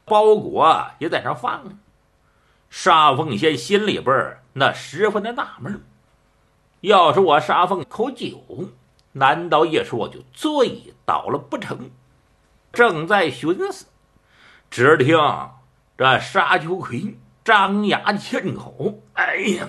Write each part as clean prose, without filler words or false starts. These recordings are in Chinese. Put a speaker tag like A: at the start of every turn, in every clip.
A: 包裹也在那放着。沙凤仙心里边那十分的纳闷，要是我沙凤口酒，难道也是我就醉倒了不成？正在寻思，只听这沙丘魁张牙欠口：“哎呀，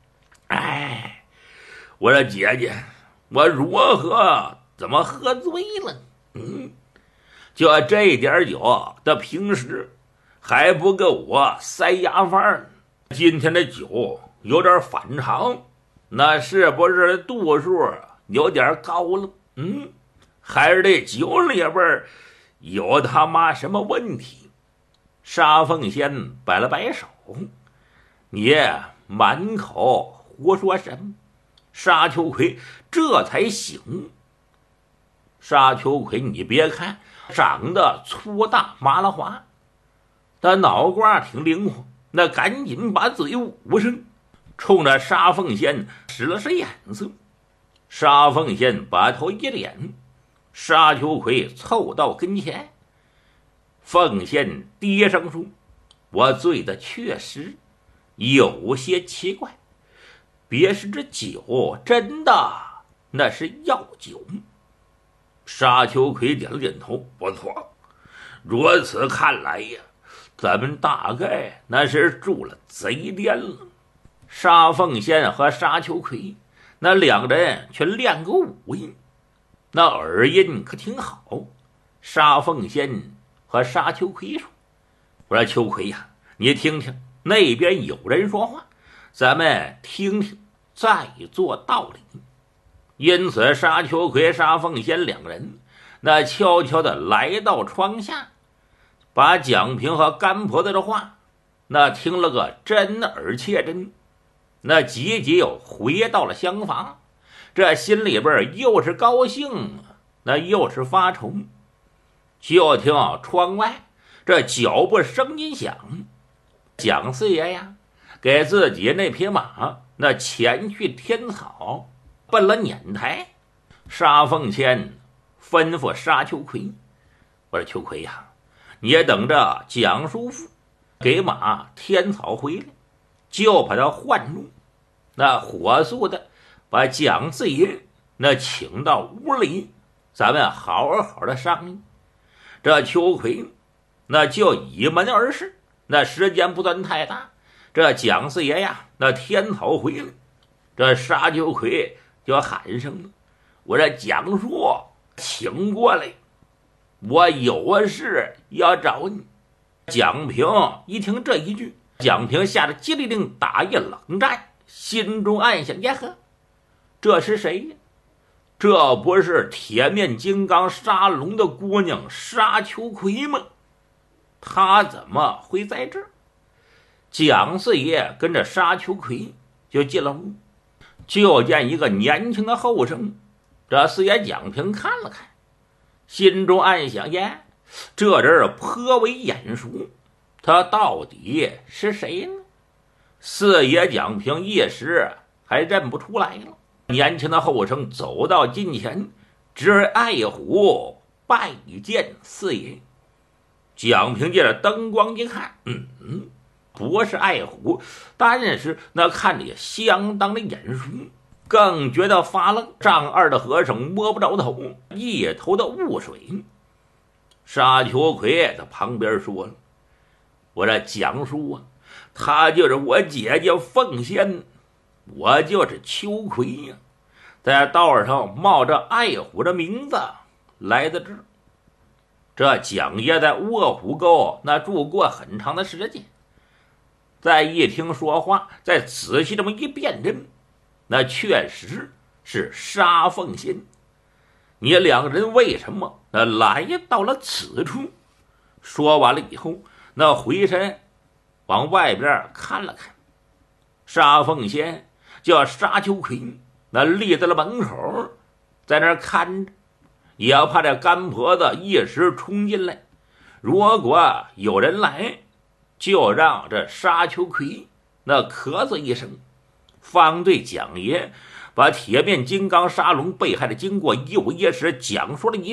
A: 我说姐姐，我怎么喝醉了？就这点酒，这平时还不够我塞牙饭，今天的酒有点反常，那是不是度数有点高了？还是这酒里边有他妈什么问题？”沙凤仙摆了摆手：“你满口胡说什么？”沙丘魁这才醒。沙丘魁，你别看长得粗大麻辣花，但脑瓜挺灵活，那赶紧把嘴捂上，冲着沙凤仙使了使眼色。沙凤仙把头一点，沙丘魁凑到跟前。凤仙低声说：“我醉的确实有些奇怪，别是这酒真的那是药酒。”沙丘魁点了点头：“不错，如此看来呀，咱们大概那是住了贼店了。”沙凤仙和沙丘魁那两人却练个武艺，那耳音可挺好。沙凤仙和沙丘魁说：“我说秋魁呀，你听听那边有人说话，咱们听听再做道理。”因此沙丘魁、沙凤仙两人那悄悄地来到窗下，把蒋平和甘婆子的话那听了个真而切真，那急急又回到了厢房，这心里边又是高兴，那又是发愁。就听窗外这脚步声音响，蒋四爷呀给自己那匹马那前去添草，奔了撵台。沙凤仙吩咐沙丘魁：“我说丘魁呀，你也等着蒋叔父给马添草回来，就把他唤住，那火速的把蒋四爷那请到屋里，咱们好好的商议。”这丘魁那就倚门而视，那时间不算太大。这蒋四爷呀那添草回来，这沙丘魁就喊声了：“我这蒋叔请过来，我有事要找你。”蒋平一听这一句，蒋平吓得机灵灵打一冷战，心中暗想：呀呵，这是谁呀？这不是铁面金刚沙龙的姑娘沙丘魁吗？他怎么会在这儿？蒋四爷跟着沙丘魁就进了屋，就见一个年轻的后生。这四爷蒋平看了看，心中暗想：耶，这人颇为眼熟，他到底是谁呢？四爷蒋平一时还认不出来了。年轻的后生走到近前，直爱虎拜见四爷。蒋平借着灯光一看，不是爱虎，但是那看着也相当的眼熟，更觉得发愣。丈二的和尚摸不着头，一头的雾水。沙丘魁在旁边说了：“我这蒋叔啊，他就是我姐姐凤仙，我就是秋魁呀，在道上冒着爱虎的名字来的这儿。”这蒋爷在卧虎沟那住过很长的时间，再一听说话，再仔细这么一辨认，那确实是沙凤仙。你两人为什么来到了此处？说完了以后，那回身往外边看了看，沙凤仙叫沙丘魁那立在了门口，在那儿看着，也怕这干婆子一时冲进来，如果有人来，就让这沙丘魁那咳嗽一声，方对蒋爷把铁面金刚沙龙被害的经过一五一十讲述了一